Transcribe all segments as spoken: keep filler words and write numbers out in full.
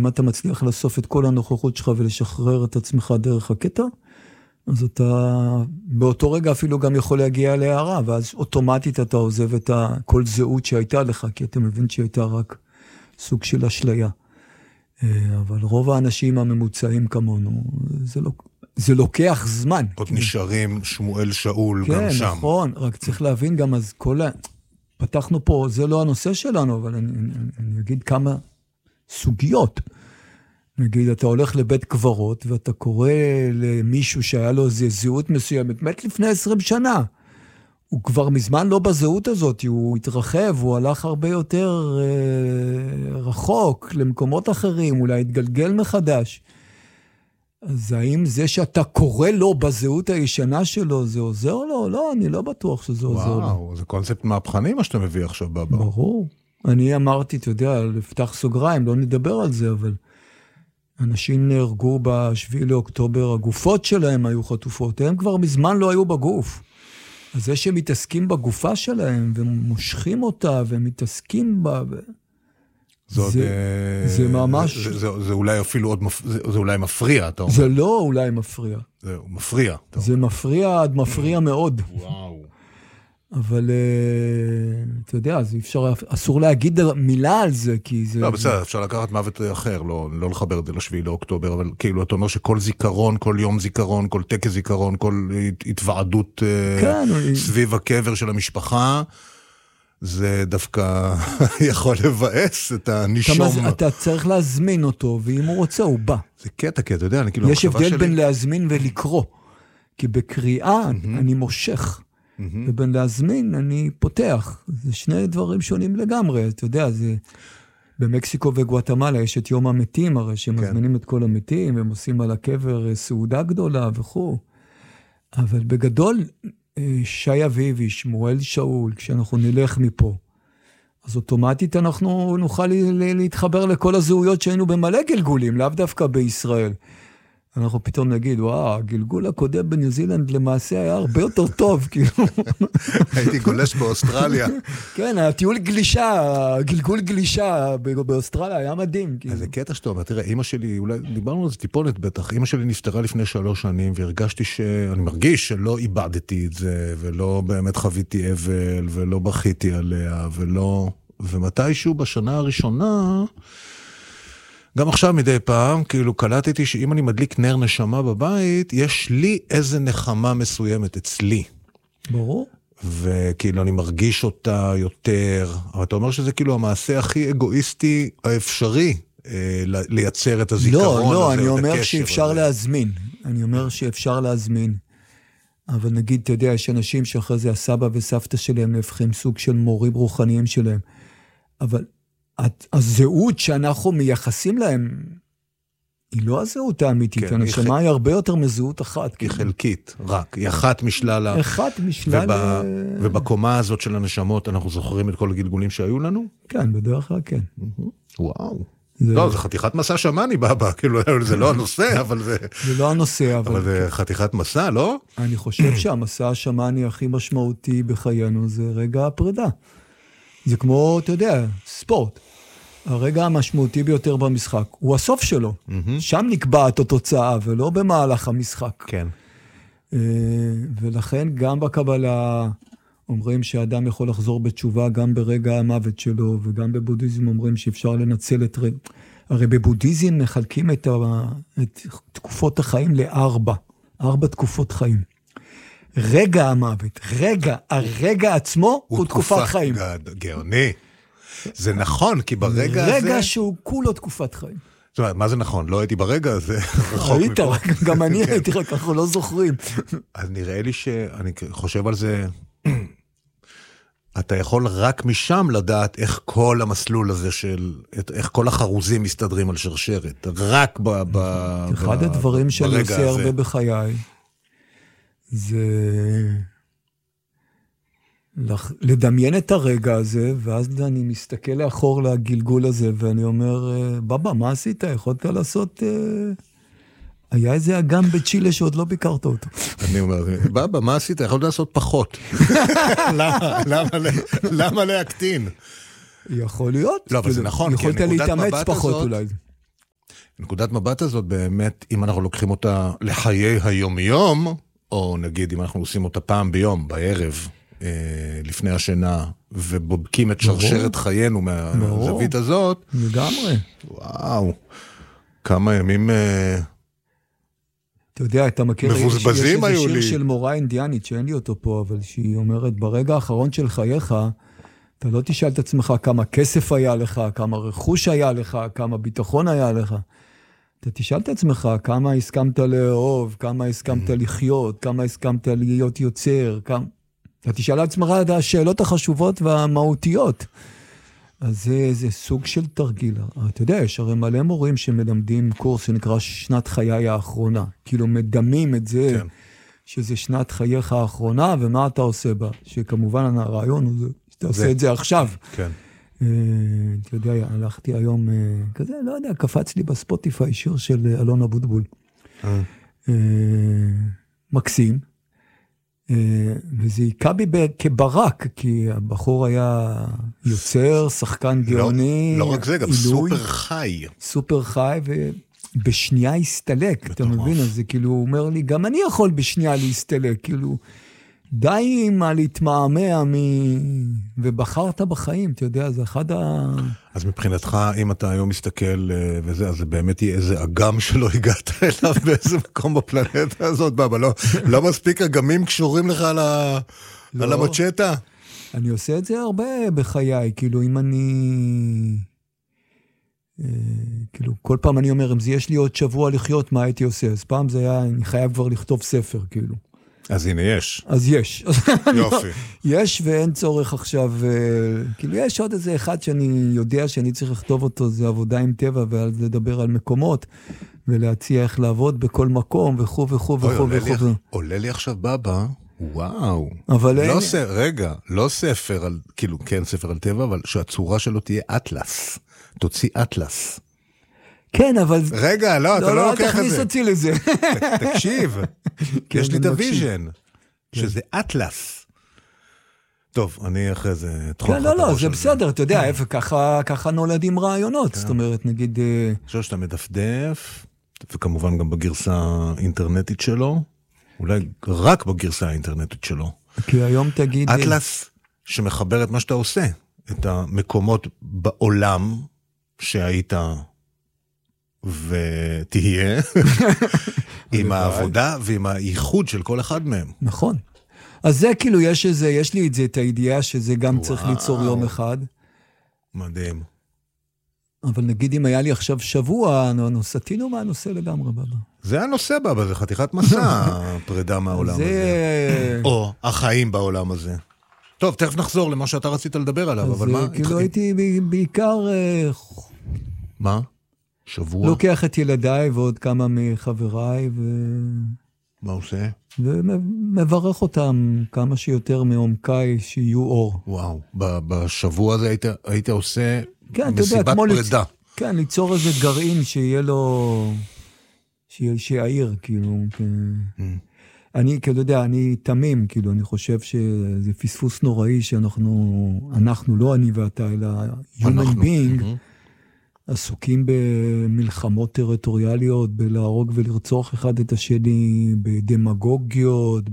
אם אתה מצליח לאסוף את כל הנוכחות שלך ולשחרר את עצמך דרך הקטע, אז אתה באותו רגע אפילו גם יכול להגיע להערה, ואז אוטומטית אתה עוזב את כל זהות שהייתה לך, כי אתה מבין שהייתה רק סוג של אשליה. אבל רוב האנשים הממוצעים כמונו, זה, לא, זה לוקח זמן. עוד נשארים שמואל שאול כן, גם שם. כן, נכון, רק צריך להבין גם, אז כל ה... פתחנו פה, זה לא הנושא שלנו, אבל אני, אני, אני אגיד כמה סוגיות. נגיד, אתה הולך לבית קברות, ואתה קורא למישהו שהיה לו איזו זהות מסוימת, מת לפני עשרים שנה. הוא כבר מזמן לא בזהות הזאת, הוא התרחב, הוא הלך הרבה יותר אה, רחוק, למקומות אחרים, אולי התגלגל מחדש. אז האם זה שאתה קורא לו בזהות הישנה שלו, זה עוזר לו? לא, אני לא בטוח שזה עוזר לו. וואו, זה קונספט מהפכני מה שאתה מביא עכשיו, בבא. ברור. אני אמרתי, אתה יודע, לפתח סוגריים, לא נדבר על זה, אבל אנשים נהרגו בשביעי לאוקטובר, הגופות שלהם היו חטופות, הם כבר מזמן לא היו בגוף. אז זה שהם מתעסקים בגופה שלהם, ומושכים אותה, ומתעסקים בה, ו... זה, זה, עוד, זה ממש... זה, זה, זה אולי אפילו עוד, מפ... זה, זה אולי מפריע, אתה אומר. זה לא אולי מפריע. זה מפריע. זה מפריע עד מפריע מאוד. וואו. אבל אתה יודע, אז אפשר, אסור להגיד מילה על זה, כי זה... לא, בסדר, אפשר לקחת מוות אחר, לא, לא לחבר את זה לשביעי לאוקטובר, אבל כאילו אתה אומר שכל זיכרון, כל יום זיכרון, כל טקס זיכרון, כל התוועדות כן, סביב הקבר של המשפחה, זה דווקא יכול לבאס את הנישום. אתה צריך להזמין אותו, ואם הוא רוצה, הוא בא. זה קטע, כי אתה יודע, אני כאילו... יש הבדל בין להזמין ולקרוא, כי בקריאה אני מושך. ובין להזמין, אני פותח. זה שני דברים שונים לגמרי. אתה יודע, זה... במקסיקו וגואטמלה יש את יום המתים, הרי שמזמינים את כל המתים, והם עושים על הקבר סעודה גדולה וכו'. אבל בגדול, שי אביבי, שמואל שאול, כשאנחנו נלך מפה, אז אוטומטית אנחנו נוכל להתחבר לכל הזהויות שהיינו במלא גלגולים, לאו דווקא בישראל. אנחנו פתאום נגיד, וואו, הגלגול הקודם בניו זילנד למעשה היה הרבה יותר טוב, כאילו. הייתי גולש באוסטרליה. כן, הטיול גלישה, הגלגול גלישה באוסטרליה היה מדהים. אז זה קטע שאתה אומר, תראה, אמא שלי, אולי דיברנו על זה טיפונת בטח, אמא שלי נפטרה לפני שלוש שנים, והרגשתי ש... אני מרגיש שלא איבדתי את זה, ולא באמת חוויתי אבל, ולא בכיתי עליה, ולא... ומתישהו בשנה הראשונה... גם עכשיו מדי פעם, כאילו קלטתי שאם אני מדליק נר נשמה בבית, יש לי איזה נחמה מסוימת אצלי. ברור. וכאילו אני מרגיש אותה יותר, אבל אתה אומר שזה כאילו המעשה הכי אגואיסטי האפשרי, אה, לייצר את הזיכרון לא, לא, הזה, אני אומר שאפשר הזה. להזמין. אני אומר שאפשר להזמין. אבל נגיד, אתה יודע, יש אנשים שאחרי זה הסבא וסבתא שלהם נהפכים סוג של מורים רוחניים שלהם. אבל... הזהות שאנחנו מייחסים להם, היא לא הזהות האמיתית, כן, הנשמה היא, היא הרבה יותר מזהות אחת. היא חלקית, רק, היא אחת משלל. אחת משלל. ובא, ובקומה הזאת של הנשמות, אנחנו זוכרים את כל הגלגולים שהיו לנו? כן, בדרך כלל כן. וואו. זה... לא, זה חתיכת מסע שמאני בבא, כאילו, זה לא הנושא, אבל זה... זה לא הנושא, אבל... אבל זה חתיכת מסע, לא? אני חושב שהמסע השמאני הכי משמעותי בחיינו זה רגע הפרידה. זה כמו, אתה יודע, ספורט. הרגע המשמעותי ביותר במשחק הוא הסוף שלו. Mm-hmm. שם נקבעת התוצאה, ולא במהלך המשחק. כן. ולכן גם בקבלה אומרים שהאדם יכול לחזור בתשובה גם ברגע המוות שלו, וגם בבודהיזם אומרים שאפשר לנצל את רגע... הרי בבודהיזם מחלקים את, ה... את תקופות החיים לארבע. ארבע תקופות חיים. רגע המוות, רגע, הרגע עצמו הוא, הוא תקופת חיים. גאוני. זה נכון, כי ברגע הזה... רגע שהוא כולו תקופת חיים. זאת אומרת, מה זה נכון? לא הייתי ברגע הזה. היית, גם אני הייתי, רק אנחנו לא זוכרים. אז נראה לי שאני חושב על זה, אתה יכול רק משם לדעת איך כל המסלול הזה של, איך כל החרוזים מסתדרים על שרשרת. רק ב... אחד הדברים שאני עושה הרבה בחיי, זה לדמיין את הרגע הזה, ואז אני מסתכל לאחור לגלגול הזה, ואני אומר, בבא, מה עשית? יכולת לעשות... היה איזה אגם בצ'ילה שעוד לא ביקרת אותו. אני אומר, בבא, מה עשית? יכולת לעשות פחות. למה להקטין? יכול להיות. לא, אבל זה נכון. יכולת להתאמץ פחות אולי. נקודת מבט הזאת באמת, אם אנחנו לוקחים אותה לחיי היום-יום, או נגיד אם אנחנו עושים אותה פעם ביום, בערב, אה, לפני השינה, ובודקים את שרשרת חיינו מהזווית הזאת. לגמרי. וואו, כמה ימים אה, אתה יודע, אתה מכיר, מבוזבזים היו לי. יש איזה שיר של מורה אינדיאנית, שאין לי אותו פה, אבל שהיא אומרת, ברגע האחרון של חייך, אתה לא תשאל את עצמך כמה כסף היה לך, כמה רכוש היה לך, כמה ביטחון היה לך. אתה תשאל את עצמך כמה הסכמת לאהוב, כמה הסכמת לחיות, כמה הסכמת להיות יוצר, כמה... אתה תשאל את עצמך את השאלות החשובות והמהותיות. אז זה, זה סוג של תרגיל. אתה יודע, יש הרי מלא מורים שמלמדים קורס שנקרא שנת חיי האחרונה. כאילו מדמים את זה, כן. שזה שנת חייך האחרונה, ומה אתה עושה בה? שכמובן הרעיון הוא, שאתה עושה את זה עכשיו. כן. אתה יודע, הלכתי היום, כזה, לא יודע, קפץ לי בספוטיפיי שיר של אלון אבוטבול. מקסים. וזה היכה בי כברק, כי הבחור היה יוצר, שחקן גאוני. לא רק זה, גם סופר חי. סופר חי, ובשנייה הסתלק, אתה מבין? אז זה כאילו, הוא אומר לי, גם אני יכול בשנייה להסתלק, כאילו... די מה להתמעמע מ... ובחרת בחיים, אתה יודע, זה אחד ה... אז מבחינתך, אם אתה היום מסתכל וזה, אז זה באמת יהיה איזה אגם שלא הגעת אליו באיזה מקום בפלנטה הזאת, בבא, לא, לא מספיק אגמים קשורים לך על, ה... לא. על המצ'טה? אני עושה את זה הרבה בחיי, כאילו אם אני... כאילו, כל פעם אני אומר, אם זה יש לי עוד שבוע לחיות, מה הייתי עושה? אז פעם זה היה, אני חייב כבר לכתוב ספר, כאילו. אז הנה יש. אז יש. יופי. יש ואין צורך עכשיו, כאילו יש עוד איזה אחד שאני יודע שאני צריך לכתוב אותו, זה עבודה עם טבע, ולדבר על מקומות, ולהציע איך לעבוד בכל מקום, וכו וכו וכו וכו. עולה לי עכשיו בבא, וואו. אבל אין... רגע, לא ספר על, כאילו כן ספר על טבע, אבל שהצורה שלו תהיה אטלס. תוציא אטלס. כן, אבל... רגע, לא, אתה לא לוקח את זה. לא, תכניס אותי לזה. תקשיב, יש לי את הוויז'ן, שזה אטלס. טוב, אני אחרי זה... כן, לא, לא, זה בסדר, אתה יודע, ככה נולדים רעיונות, זאת אומרת, נגיד... אני חושב שאתה מדפדף, וכמובן גם בגרסה האינטרנטית שלו, אולי רק בגרסה האינטרנטית שלו. כי היום תגיד... אטלס שמחבר את מה שאתה עושה, את המקומות בעולם שהיית... ותהיה עם העבודה ועם הייחוד של כל אחד מהם. נכון. אז זה כאילו, יש איזה, יש לי את זה, את הידיעה שזה גם צריך ליצור יום אחד. מדהים. אבל נגיד אם היה לי עכשיו שבוע, סתינו מה הנושא לגמרי, בבא. זה הנושא, בבא, זה חתיכת מסע, פרידה מהעולם הזה. או החיים בעולם הזה. טוב, תכף נחזור למה שאתה רצית לדבר עליו, אבל מה? כאילו הייתי בעיקר... מה? שבוע. לוקח את ילדיי ועוד כמה מחבריי ו... מה עושה? ומברך אותם כמה שיותר מעומקי שיהיו אור. וואו, בשבוע הזה היית, היית עושה כן, מסיבת יודע, פרידה. ליצ... כן, ליצור איזה גרעין שיהיה לו... שיעיר, כאילו. Mm. אני, כאילו, יודע, אני תמים, כאילו, אני חושב שזה פספוס נוראי שאנחנו, אנחנו, לא אני ואתה, אלא human being, mm-hmm. עסוקים במלחמות טריטוריאליות, בלהרוג ולרצוח אחד את השני, בדמגוגיות,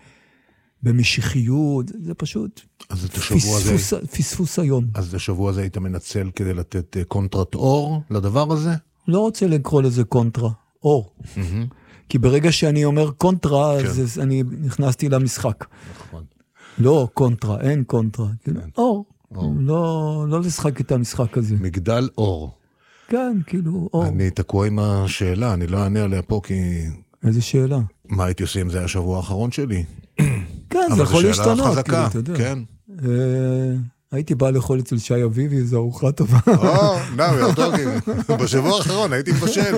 במשיחיות, זה פשוט פספוס, פספוס היום. אז השבוע הזה היית מנצל כדי לתת קונטרת אור לדבר הזה? לא רוצה לקרוא לזה קונטרה, אור. כי ברגע שאני אומר קונטרה, אז אני נכנסתי למשחק. נכון. לא קונטרה, אין קונטרה. אור. לא לשחק את המשחק הזה. מגדל אור. כן, כאילו, אור. אני תקוע עם השאלה, אני לא אענה עליה פה כי... איזה שאלה? מה הייתי עושה אם זה השבוע האחרון שלי? כן, זה יכול להשתנות. אבל זו שאלה חזקה, כן. הייתי בא לאכול אצל שי אביבי, זו ארוחה טובה. או, נאו, בשבוע האחרון הייתי מבשל.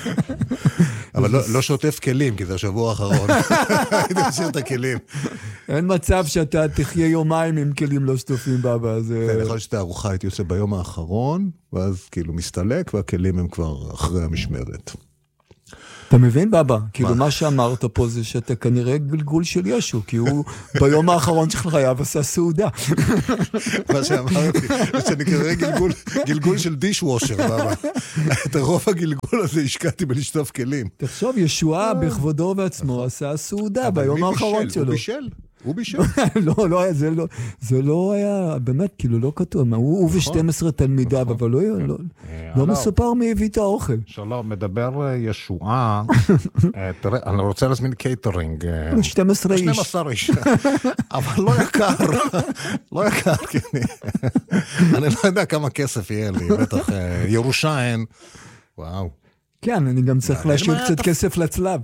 אבל לא שוטף כלים, כי זה השבוע האחרון. הייתי משאיר את הכלים. אין מצב שאתה תחיה יומיים עם כלים לא שטופים בבא. אני יכול שאת הארוחה הייתי עושה ביום האחרון, ואז כאילו מסתלק, והכלים הם כבר אחרי המשמרת. אתה מבין, בבא? כאילו מה שאמרת פה זה שאתה כנראה גלגול של ישו, כי הוא ביום האחרון של חייו עשה סעודה. מה שאמרתי, זה שאני כנראה גלגול של דישוושר, בבא. את הרוב הגלגול הזה השקעתי בלשטוף כלים. תחשוב, ישועה בכבודו ועצמו עשה סעודה ביום האחרון שלו. הוא בישל. הוא בישל. לא, לא היה, זה לא, זה לא היה, באמת, כאילו, לא כתוב, הוא ו-שתים עשרה תלמידיו, אבל לא מסופר מי הביא את האוכל. שלום, מדבר ישועה, תראה, אני רוצה להזמין קייטרינג. שתים עשרה איש. שתים עשרה איש. אבל לא יקר, לא יקר, אני לא יודע כמה כסף יהיה לי, בטח, ירושלים, וואו. כן, אני גם צריך להשאיר קצת כסף לצלב.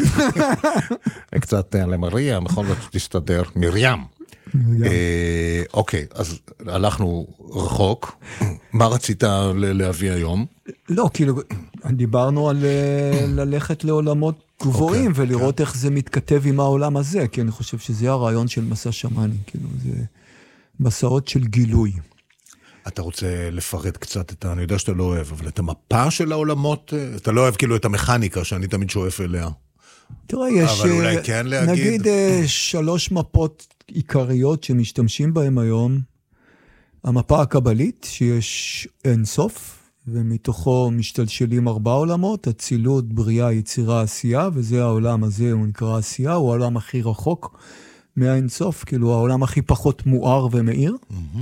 קצת למריה, בכל זאת תסתדר, מרים. אוקיי, אז הלכנו רחוק. מה רצית להביא היום? לא, כאילו, דיברנו על ללכת לעולמות גבוהים, ולראות איך זה מתכתב עם העולם הזה, כי אני חושב שזה הרעיון של מסע שמאני, כאילו, זה מסעות של גילוי. אתה רוצה לפרט קצת את ה... אני יודע שאתה לא אוהב, אבל את המפה של העולמות, אתה לא אוהב כאילו את המכניקה שאני תמיד שואף אליה. תראה, יש... אבל אולי כן להגיד... נגיד שלוש מפות עיקריות שמשתמשים בהן היום. המפה הקבלית, שיש אין סוף, ומתוכו משתלשלים ארבע עולמות, הצילות, בריאה, יצירה, עשייה, וזה העולם הזה, הוא נקרא עשייה, הוא העולם הכי רחוק מהאין סוף, כאילו העולם הכי פחות מואר ומאיר. Mm-hmm.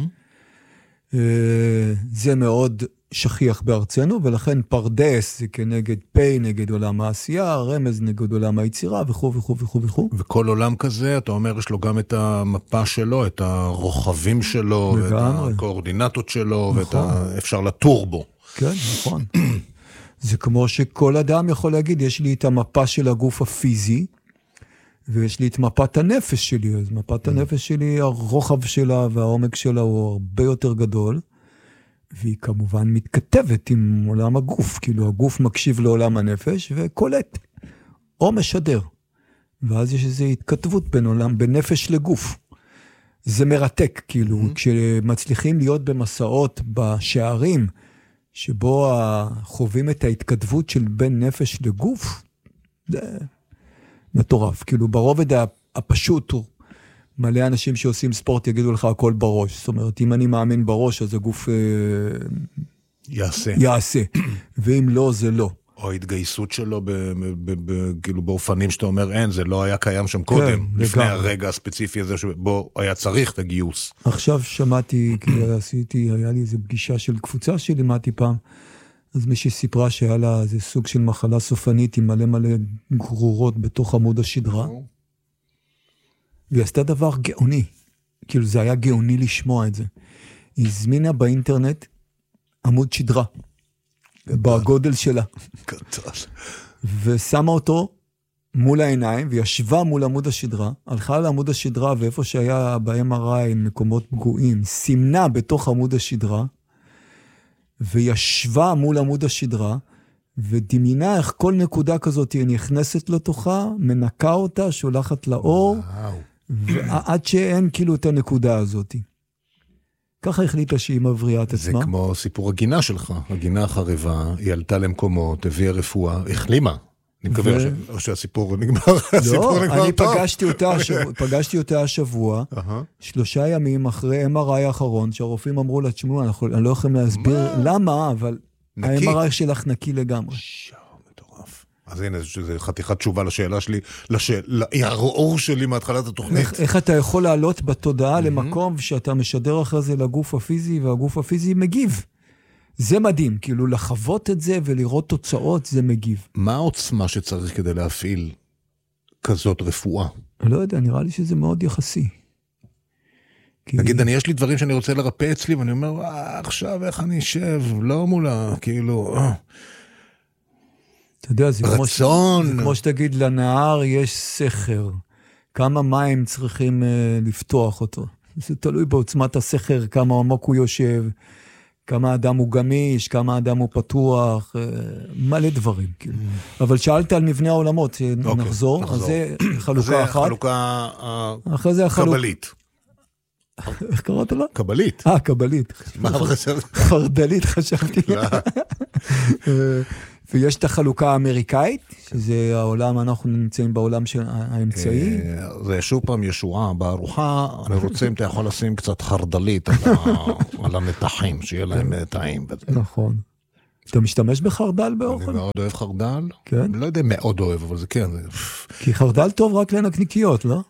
זה מאוד שכיח בארצנו, ולכן פרדס זה כנגד פי, נגד עולם העשייה, רמז נגד עולם היצירה, וכו' וכו' וכו' וכו'. וכל עולם כזה, אתה אומר, יש לו גם את המפה שלו, את הרוחבים שלו, ואת הקואורדינטות שלו, ואת אפשר לטור בו. כן, נכון. זה כמו שכל אדם יכול להגיד, יש לי את המפה של הגוף הפיזי, ויש לי את מפת הנפש שלי, אז מפת הנפש שלי, הרוחב שלה והעומק שלה הוא הרבה יותר גדול, והיא כמובן מתכתבת עם עולם הגוף, כאילו הגוף מקשיב לעולם הנפש וקולט, או משדר, ואז יש איזו התכתבות בין עולם, בין נפש לגוף. זה מרתק, כאילו, mm-hmm. כשמצליחים להיות במסעות בשערים, שבו חווים את ההתכתבות של בין נפש לגוף, זה... מטורף, כאילו ברובד הפשוט הוא מלא אנשים שעושים ספורט יגידו לך הכל בראש, זאת אומרת אם אני מאמין בראש אז הגוף יעשה, יעשה. ואם לא זה לא. או ההתגייסות שלו כאילו באופנים שאתה אומר אין, זה לא היה קיים שם קודם, לפני הרגע הספציפי הזה שבו היה צריך את הגיוס. עכשיו שמעתי, כי עשיתי, היה לי איזו פגישה של קבוצה שלימדתי פעם, אז מישהי סיפרה שהיה לה איזה סוג של מחלה סופנית עם מלא מלא גרורות בתוך עמוד השדרה. והיא עשתה דבר גאוני. כאילו זה היה גאוני לשמוע את זה. היא הזמינה באינטרנט עמוד שדרה. בגודל שלה. גדול. ושמה אותו מול העיניים, וישבה מול עמוד השדרה, הלכה לעמוד השדרה, ואיפה שהיה ב-אם אר איי מקומות פגועים, סימנה בתוך עמוד השדרה, וישבה מול עמוד השדרה, ודמיינה איך כל נקודה כזאת היא נכנסת לתוכה, מנקה אותה, שולחת לאור, ועד שאין כאילו את הנקודה הזאת. ככה החליטה שהיא מבריאה את עצמה. זה כמו סיפור הגינה שלך, הגינה החריבה, היא עלתה למקומות, הביאה רפואה, החלימה. אני מקווה שהסיפור נגמר. לא, אני פגשתי אותה השבוע, שלושה ימים אחרי אם אר איי האחרון, שהרופאים אמרו לה, תשמעו, אני לא יכולים להסביר למה, אבל ה-אם אר איי שלך נקי לגמרי. שואו, מטורף. אז הנה, זו חתיכת תשובה לשאלה שלי, לערעור שלי מהתחלת התוכנית. איך אתה יכול לעלות בתודעה למקום שאתה משדר אחרי זה לגוף הפיזי, והגוף הפיזי מגיב. זה מדהים, כאילו לחוות את זה ולראות תוצאות, זה מגיב. מה העוצמה שצריך כדי להפעיל כזאת רפואה? לא יודע, נראה לי שזה מאוד יחסי. תגיד, אני יש לי דברים שאני רוצה לרפא אצלי, ואני אומר, עכשיו איך אני אשב, לא מולה, כאילו... אתה יודע, זה רצון. כמו, זה כמו שתגיד, לנהר יש סכר. כמה מים צריכים uh, לפתוח אותו. זה תלוי בעוצמת הסכר, כמה עמוק הוא יושב, כמה אדם הוא גמיש, כמה אדם הוא פתוח, מלא דברים. כאילו. אבל שאלת על מבנה העולמות, נחזור, אז זה חלוקה אחת. זה חלוקה קבלית. איך קראת לה? קבלית. אה, קבלית. מה חשבת? חרדלית חשבתי. ויש את החלוקה האמריקאית, שזה העולם, אנחנו נמצאים בעולם של האמצעי. זה שוב פעם ישועה, בארוחה, אני רוצה אם אתה יכול לשים קצת חרדלית על הנתחים, שיהיה להם טעים. נכון. אתה משתמש בחרדל באוכל? אני מאוד אוהב חרדל. כן? אני לא יודע מאוד אוהב, אבל זה כן. כי חרדל טוב רק לנקניקיות, לא?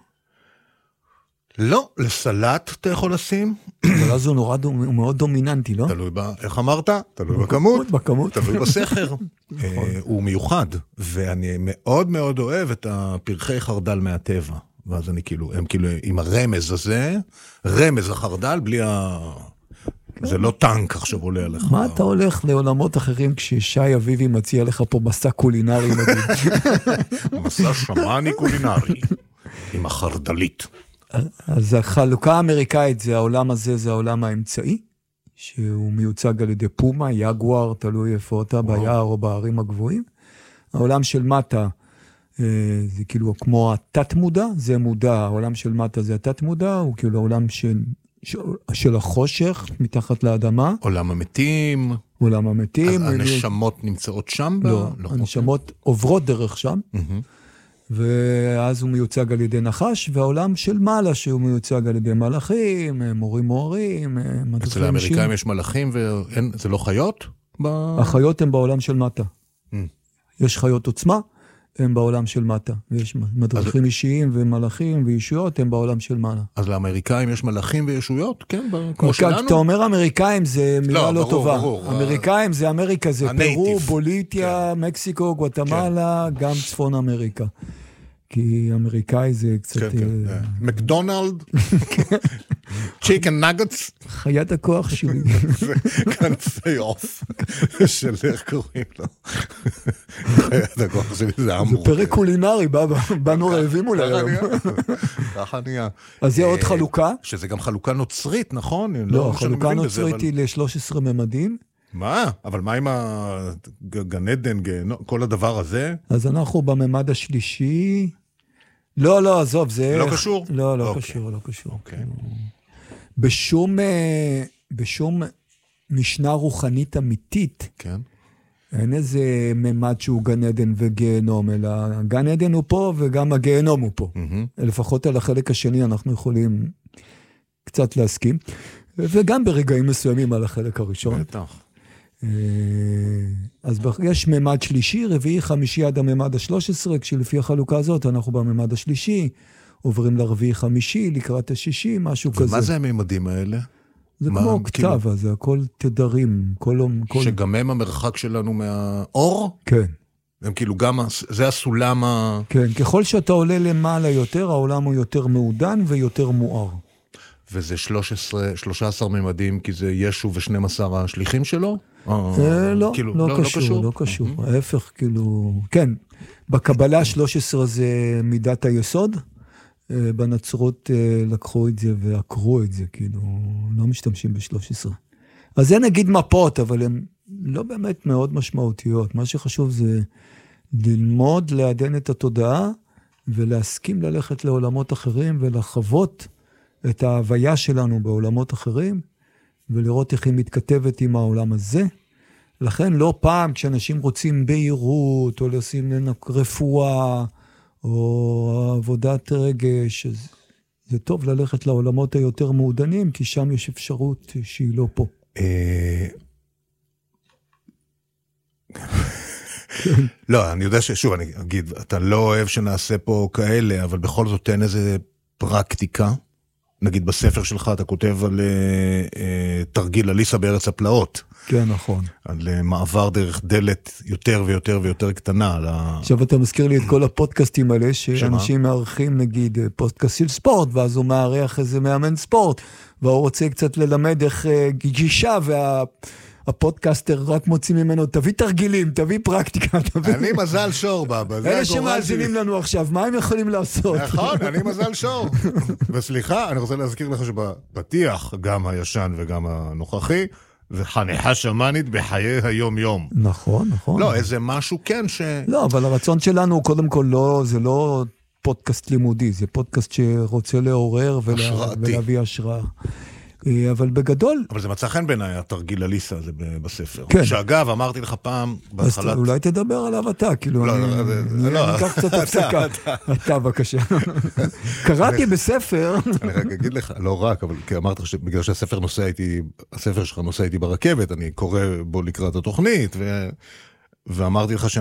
לא, לסלט אתה יכול לשים. אבל אז הוא נורא, הוא מאוד דומיננטי, לא? תלוי בה, איך אמרת? תלוי בכמות. בכמות. תלוי בסכר. הוא מיוחד, ואני מאוד מאוד אוהב את הפרחי חרדל מהטבע. ואז אני כאילו, הם כאילו עם הרמז הזה, רמז החרדל בלי ה... זה לא טנק עכשיו עולה עליך. מה אתה הולך לעולמות אחרים כששי אביבי מציע לך פה מסע קולינרי מדהים? מסע שמאני קולינרי, עם החרדלית. אז החלוקה האמריקאית זה העולם הזה, זה העולם האמצעי, שהוא מיוצג על ידי פומה, יגואר, תלוי איפה אותה, ביער או בערים הגבוהים. העולם של מטה, זה כאילו כמו התת מודע, זה מודע, העולם של מטה זה התת מודע, הוא כאילו העולם של... של החושך מתחת לאדמה. עולם המתים. עולם המתים. אז הנשמות נמצאות שם? לא, הנשמות עוברות דרך שם. ואז הוא מיוצג על ידי נחש, והעולם של מעלה שהוא מיוצג על ידי מלאכים, מורים מורים, אצל האמריקאים יש מלאכים וזה לא חיות? החיות הן בעולם של מטה. יש חיות עוצמה. הם בעולם של מטה, ויש מדריכים אישיים ומלאכים וישויות, הם בעולם של מעלה. אז לאמריקאים יש מלאכים וישויות? כן, כמו שלנו? אתה אומר אמריקאים זה מילה לא טובה. אמריקאים זה אמריקה, זה פרו, בוליטיה, מקסיקו, גואטמלה, גם צפון אמריקה. כי אמריקאי זה קצת... מקדונלד, צ'יקן נגטס. חיית הכוח שלי. זה כנפי עוף, של איך קוראים לו. חיית הכוח שלי זה אמור. זה פרק קולינרי, באנו רעבים אולי היום. ככה נהיה. אז זה עוד חלוקה. שזה גם חלוקה נוצרית, נכון? לא, חלוקה נוצרית היא ל-שלושה עשר ממדים. מה? אבל מה עם הגן עדן, כל הדבר הזה? אז אנחנו בממד השלישי... לא, לא, עזוב, זה... לא קשור? לא, לא קשור, לא קשור. בשום, בשום משנה רוחנית אמיתית, כן. אין איזה ממד שהוא גן עדן וגיהנום, אלא גן עדן הוא פה וגם הגיהנום הוא פה. לפחות על החלק השני אנחנו יכולים קצת להסכים, וגם ברגעים מסוימים על החלק הראשון. בטח. אז יש ממד שלישי, רביעי, חמישי עד הממד השלוש עשרה, כשלפי החלוקה הזאת אנחנו בממד השלישי, עוברים לרביעי חמישי, לקראת השישי, משהו ומה כזה. ומה זה הממדים האלה? זה מה, כמו כתב, כאילו... זה הכל תדרים. כל, כל... שגם הם המרחק שלנו מהאור? כן. הם כאילו גם, זה הסולם ה... כן, ככל שאתה עולה למעלה יותר, העולם הוא יותר מעודן ויותר מואר. וזה שלושה עשר ממדים, כי זה ישו ו-שנים עשר השליחים שלו? לא, לא קשור, לא קשור. ההפך, כאילו, כן, בקבלה שלוש עשרה זה מידת היסוד, בנצרות לקחו את זה ועקרו את זה, כאילו, לא משתמשים ב-שלוש עשרה. אז זה נגיד מפות, אבל הן לא באמת מאוד משמעותיות. מה שחשוב זה ללמוד, לעדן את התודעה, ולהסכים ללכת לעולמות אחרים, ולחוות את ההוויה שלנו בעולמות אחרים, ולראות איך היא מתכתבת עם העולם הזה. לכן לא פעם כשאנשים רוצים בהירות, או לשים רפואה, או עבודת רגש, אז זה טוב ללכת לעולמות היותר מעודנים, כי שם יש אפשרות שהיא לא פה. לא, אני יודע ששוב, אני אגיד, אתה לא אוהב שנעשה פה כאלה, אבל בכל זאת אין איזה פרקטיקה. נגיד בספר שלך אתה כותב על תרגיל אליסה בארץ הפלאות. כן, נכון. על מעבר דרך דלת יותר ויותר ויותר קטנה. עכשיו אתה מזכיר לי את כל הפודקאסטים האלה, שאנשים מארחים נגיד פודקאסט של ספורט, ואז הוא מארח איזה מאמן ספורט, והוא רוצה קצת ללמד איך גישה, והפודקאסטר רק מוציא ממנו, תביא תרגילים, תביא פרקטיקה. אני מזל שור, בבא. אלה שמאזינים לנו עכשיו, מה הם יכולים לעשות? נכון, אני מזל שור. וסליחה, אני רוצה להזכיר לך שבפתיח, גם הישן וגם הנוכחי, זה חניכה שמאנית בחיי היום-יום. נכון, נכון. לא, איזה משהו כן ש... לא, אבל הרצון שלנו הוא קודם כל לא, זה לא פודקאסט לימודי, זה פודקאסט שרוצה לעורר ולה... ולהביא השראה. אבל בגדול... אבל זה מצא חן בעיניי, התרגיל הליסה הזה בספר. כן. שאגב, אמרתי לך פעם, בהתחלת... אז אולי תדבר עליו אתה, כאילו... לא, אני, לא, לא. אני אקח קצת הפסקה. אתה, בבקשה. קראתי בספר... אני רק אגיד לך, לא רק, אבל כי אמרת שבגלל שהספר נוסע איתי, הספר שלך נוסע איתי ברכבת, אני קורא בו לקראת התוכנית, ו... ואמרתי לך ש...